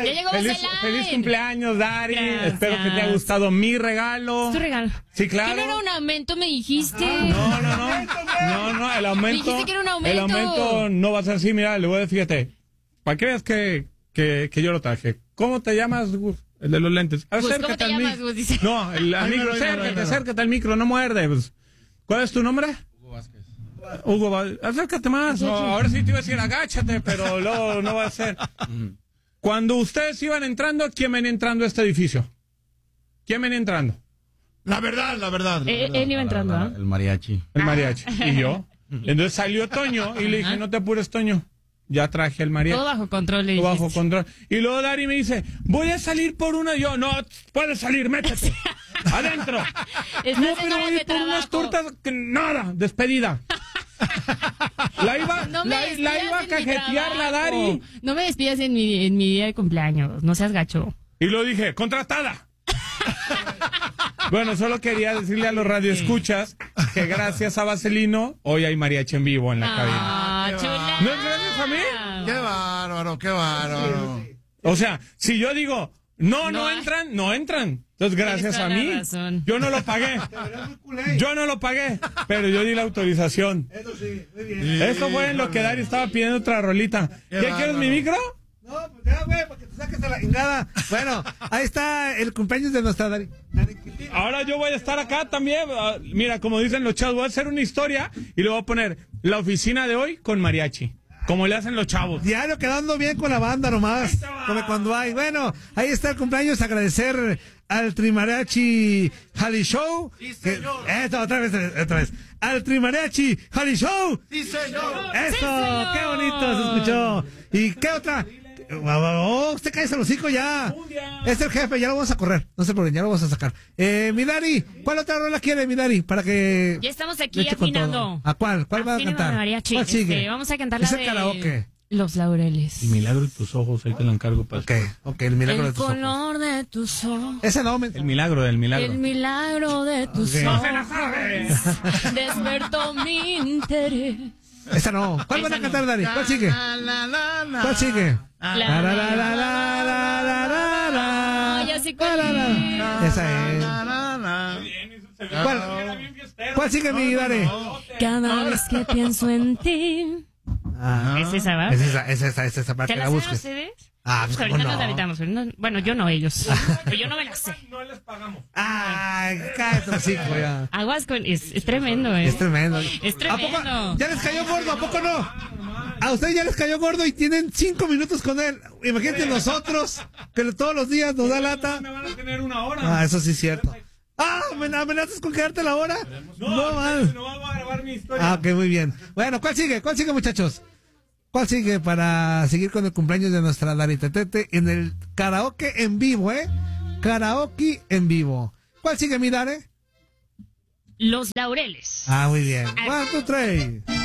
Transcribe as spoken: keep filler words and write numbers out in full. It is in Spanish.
Ya llegó feliz, feliz cumpleaños, Dari. Gracias. Espero que te haya gustado mi regalo. ¿Tu regalo? Sí, claro. ¿Que no era un aumento, me dijiste? Ah, no, no, no. No, no, el aumento. Dijiste que era un aumento. El aumento no va a ser así, mira, le voy a decir, fíjate. Para que veas que, que, que yo lo traje. ¿Cómo te llamas, Gus? El de los lentes. Pues, ¿cómo te llamas, Gus? Dice. No, el al micro, acércate, acércate al micro, no muerde. Pues. ¿Cuál es tu nombre? Hugo Vázquez. Hugo Vázquez. Acércate más. Oh, ahora sí te iba a decir agáchate, pero luego no va a ser. Cuando ustedes iban entrando, ¿quién venía entrando a este edificio? ¿Quién venía entrando? La verdad, la verdad. La Eh, verdad. él iba entrando, ¿ah? El mariachi. El mariachi. ¿Y yo? Entonces salió Toño y le dije, no te apures, Toño. Ya traje el mariachi. Todo bajo control, le Todo bajo dijiste. control. Y luego Dari me dice, voy a salir por una. Y yo, no, puedes salir, métete. Adentro. Estás No, en pero horas voy a de ir por unas trabajo. tortas que nada, despedida. La iba, No me la, despidas la iba a en mi cajetear la trabajo. Dari. No me despidas en mi, en mi día de cumpleaños. No seas gacho. Y lo dije, contratada. Bueno, solo quería decirle a los radioescuchas que gracias a Vaselino, hoy hay mariachi en vivo en la cabina. Ah, chula. ¿No es gracias a mí? Qué bárbaro, qué bárbaro. O sea, si yo digo, no, no, No. entran, no entran. Entonces, gracias Tienes a toda mí. la razón. Yo no lo pagué. Yo no lo pagué, pero yo di la autorización. Eso sí, muy bien. Eso fue en lo que Dari estaba pidiendo otra rolita. ¿Qué bárbaro. quieres, mi micro? No, pues ya, güey, para que te saques a la chingada. Bueno, ahí está el cumpleaños de nuestra Dari. Dari Quintino. Ahora yo voy a estar acá también. Ah, mira, como dicen los chavos, voy a hacer una historia y le voy a poner la oficina de hoy con mariachi. Como le hacen los chavos. Diario quedando bien con la banda nomás. Como cuando hay. Bueno, ahí está el cumpleaños. Agradecer al Trimariachi Jali Show. Sí, señor. Que- esto, otra vez, otra vez. Al Trimariachi Jali Show. Sí, señor. Eso, Sí, señor. qué bonito se escuchó. ¿Y qué otra? Oh, usted cae el hocico ya. Es el jefe, ya lo vamos a correr. No se preocupen, ya lo vamos a sacar. Eh, mi Dari, ¿cuál otra rola quiere, mi Dari? Para que. Ya estamos aquí le eche con afinando. todo. ¿A cuál? ¿Cuál va a Afíname cantar? de mariachi. ¿Cuál sigue? Este, vamos a cantar la Es el de karaoke. Los Laureles. El milagro de tus ojos, ahí te lo encargo para Ok, ok, el milagro El de tus ojos. color de tus ojos. Ese no, me... El milagro del milagro. El milagro de tus Ok. ojos. ¡No se la sabe! Despertó mi interés. Esa no. ¿Cuál Esa van a no. cantar, Dari? ¿Cuál sigue? La, la, la, la. ¿Cuál sigue? La- La, la, la, la, la, la, la, la, la. Ay, así cuál La, la, es. la. Esa es. La, la, la. ¿Cuál, ¿Cuál sigue, mi Dari? Cada vez que pienso en ti. Ah, ¿Es esa, va? es esa, es esa, es esa, para ¿Se que la la saben busques. ustedes? Ah, Pues pues ahorita cómo nos la no. aventamos, pero no- bueno, yo no, ellos. Pero yo no me la sé. No les pagamos. Ay, cállate, hocico, ya. Aguas con... Es, es tremendo, ¿eh? Es tremendo. Es ¿A poco tremendo. ya les cayó gordo? ¿A poco no? A ustedes ya les cayó gordo y tienen cinco minutos con él. Imagínate nosotros, que todos los días nos da lata. Me van a tener una hora. Ah, eso sí es cierto. Ah, ¿me amenazas con quedarte la hora? No, man. No voy a grabar mi historia. Ah, ok, muy bien. Bueno, ¿cuál sigue? ¿Cuál sigue, muchachos? ¿Cuál sigue para seguir con el cumpleaños de nuestra Dari Tetete en el karaoke en vivo, eh? Karaoke en vivo. ¿Cuál sigue, mi Dari? Los Laureles. Ah, muy bien. One, two, three.